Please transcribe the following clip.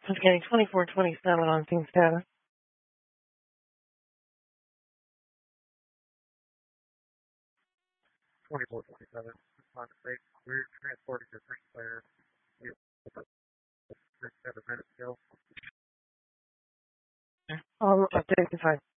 Just getting 2427 on team status. We're transporting the first player. 7 minutes ago. I'll update the time.